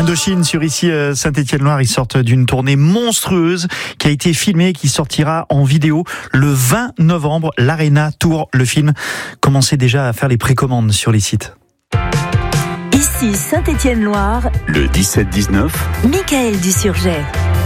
Indochine sur ici Saint-Étienne-Loire, ils sortent d'une tournée monstrueuse qui a été filmée et qui sortira en vidéo le 20 novembre. L'Arena Tour, le film. Commencez déjà à faire les précommandes sur les sites. Ici Saint-Étienne-Loire, le 17-19, Michael Dusurget.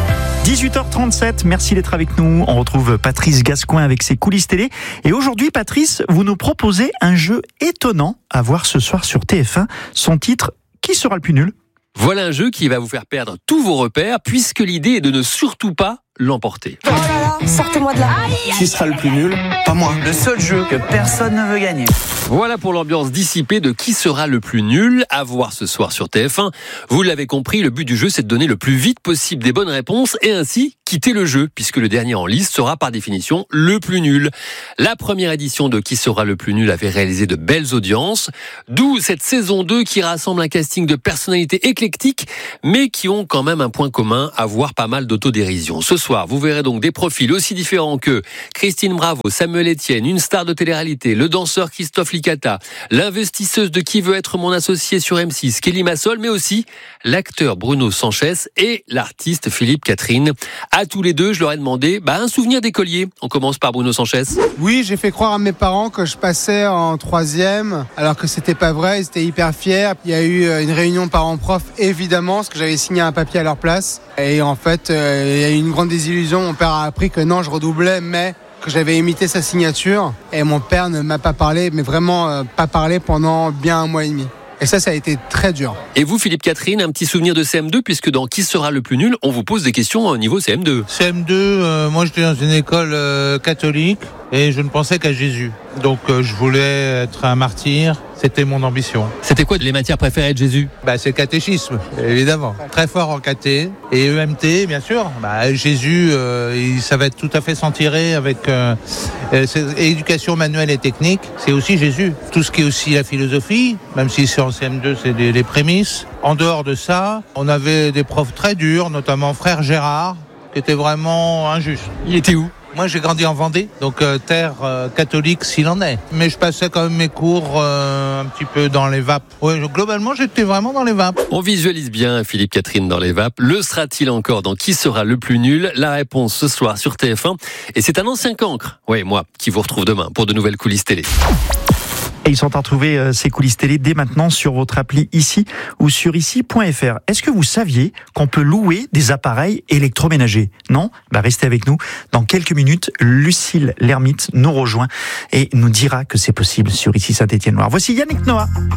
18h37, merci d'être avec nous. On retrouve Patrice Gascoin avec ses coulisses télé. Et aujourd'hui, Patrice, vous nous proposez un jeu étonnant à voir ce soir sur TF1. Son titre, Qui sera le plus nul ? Voilà un jeu qui va vous faire perdre tous vos repères, puisque l'idée est de ne surtout pas l'emporter. Oh là là, sortez-moi de là. Qui sera le plus nul ? Pas moi. Le seul jeu que personne ne veut gagner. Voilà pour l'ambiance dissipée de Qui sera le plus nul, à voir ce soir sur TF1. Vous l'avez compris, le but du jeu, c'est de donner le plus vite possible des bonnes réponses et ainsi quitter le jeu, puisque le dernier en liste sera par définition le plus nul. La première édition de Qui sera le plus nul avait réalisé de belles audiences, d'où cette saison 2 qui rassemble un casting de personnalités éclectiques, mais qui ont quand même un point commun, avoir pas mal d'autodérision. Ce soir, vous verrez donc des profils aussi différents que Christine Bravo, Samuel Etienne, une star de télé-réalité, le danseur Christophe Licata, l'investisseuse de Qui veut être mon associé sur M6, Kelly Massol, mais aussi l'acteur Bruno Sanchez et l'artiste Philippe Catherine. À tous les deux, je leur ai demandé un souvenir d'écolier. On commence par Bruno Sanchez. Oui, j'ai fait croire à mes parents que je passais en 3e, alors que c'était pas vrai, ils étaient hyper fiers. Il y a eu une réunion parents-prof, évidemment, parce que j'avais signé un papier à leur place. Et en fait, il y a eu une grande désillusion. Mon père a appris que non, je redoublais, mais que j'avais imité sa signature. Et mon père ne m'a pas parlé, mais vraiment pas parlé pendant bien 1 mois et demi. Et ça a été très dur. Et vous, Philippe Catherine, un petit souvenir de CM2, puisque dans Qui sera le plus nul, on vous pose des questions au niveau CM2. CM2, moi j'étais dans une école catholique et je ne pensais qu'à Jésus. Donc je voulais être un martyr, c'était mon ambition. C'était quoi les matières préférées de Jésus ? C'est le catéchisme, évidemment. Très fort en caté. Et EMT, bien sûr. Jésus, ça va tout à fait s'en tirer avec éducation manuelle et technique. C'est aussi Jésus. Tout ce qui est aussi la philosophie, même si c'est en CM2, c'est les prémices. En dehors de ça, on avait des profs très durs, notamment Frère Gérard, qui était vraiment injuste. Il était où ? Moi, j'ai grandi en Vendée, donc terre catholique s'il en est. Mais je passais quand même mes cours un petit peu dans les vapes. Ouais, globalement, j'étais vraiment dans les vapes. On visualise bien Philippe Catherine dans les vapes. Le sera-t-il encore dans Qui sera le plus nul ? La réponse ce soir sur TF1. Et c'est un ancien cancre, moi, qui vous retrouve demain pour de nouvelles coulisses télé. Et ils sont à retrouver ces coulisses télé dès maintenant sur votre appli ici ou sur ici.fr. Est-ce que vous saviez qu'on peut louer des appareils électroménagers ? Non ? Restez avec nous. Dans quelques minutes, Lucille Lermite nous rejoint et nous dira que c'est possible sur ici Saint-Étienne-Loire. Voici Yannick Noah.